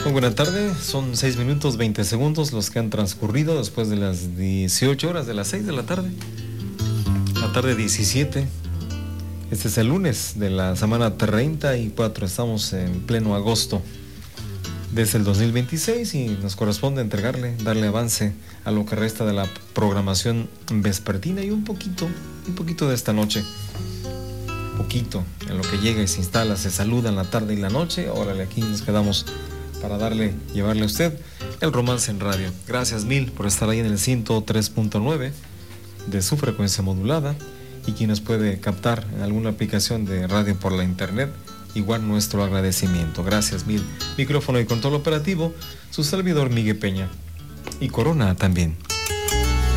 Muy buena tarde, son 6 minutos 20 segundos los que han transcurrido después de las 18 horas de las 6 de la tarde. La tarde 17. Este es el lunes de la semana 34, estamos en pleno agosto desde el 2026 y nos corresponde darle avance a lo que resta de la programación vespertina y un poquito de esta noche. Poquito, en lo que llega y se instala, se saluda en la tarde y la noche. Órale, aquí nos quedamos para llevarle a usted el romance en radio. Gracias mil por estar ahí en el 103.9 de su frecuencia modulada, y quien nos puede captar en alguna aplicación de radio por la internet, igual nuestro agradecimiento. Gracias mil. Micrófono y control operativo, su servidor Miguel Peña. Y Corona también.